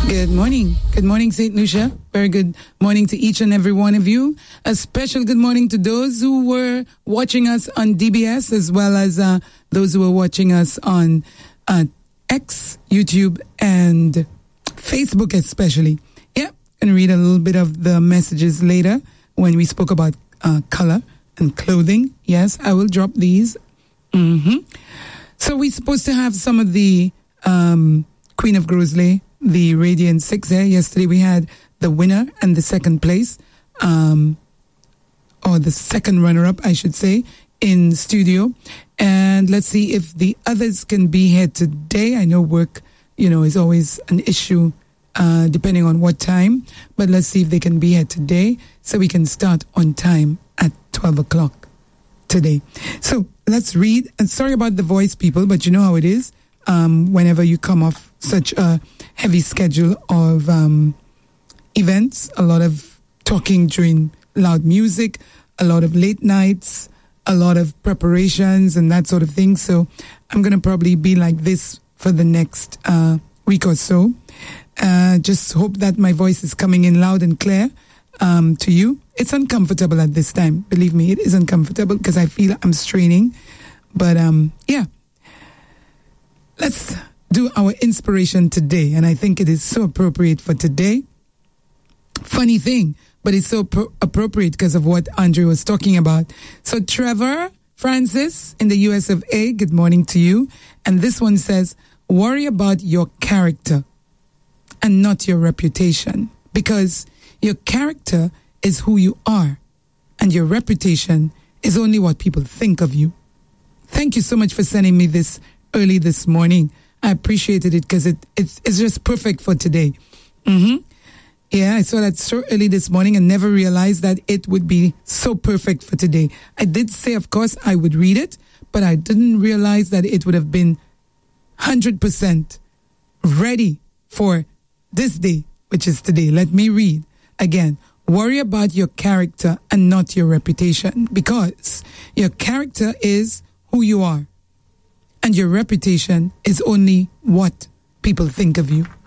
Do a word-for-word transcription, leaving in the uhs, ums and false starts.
Good morning. Good morning, Saint Lucia. Very good morning to each and every one of you. A special good morning to those who were watching us on D B S, as well as uh, those who were watching us on uh, X, YouTube, and Facebook especially. Yeah, going to read a little bit of the messages later when we spoke about uh, color and clothing. Yes, I will drop these. Mm-hmm. So we're supposed to have some of the um, Queen of Grosley, the Radiant Six here. Yesterday we had the winner and the second place, um, or the second runner-up, I should say, in studio. And let's see if the others can be here today. I know work, you know, is always an issue uh, depending on what time. But let's see if they can be here today so we can start on time at twelve o'clock today. So let's read. And sorry about the voice, people, but you know how it is. Um, whenever you come off such a heavy schedule of um, events, a lot of talking during loud music, a lot of late nights, a lot of preparations and that sort of thing. So I'm going to probably be like this for the next uh, week or so. Uh, just hope that my voice is coming in loud and clear um, to you. It's uncomfortable at this time. Believe me, it is uncomfortable because I feel I'm straining. But um, yeah. Let's do our inspiration today, and I think it is so appropriate for today. Funny thing, but it's so pro- appropriate because of what Andre was talking about. So Trevor Francis in the U S of A, good morning to you. And this one says, worry about your character and not your reputation, because your character is who you are, and your reputation is only what people think of you. Thank you so much for sending me this early this morning. I appreciated it because it, it's, it's just perfect for today. Mm-hmm. Yeah, I saw that so early this morning and never realized that it would be so perfect for today. I did say, of course, I would read it, but I didn't realize that it would have been one hundred percent ready for this day, which is today. Let me read again. Worry about your character and not your reputation, because your character is who you are. And your reputation is only what people think of you.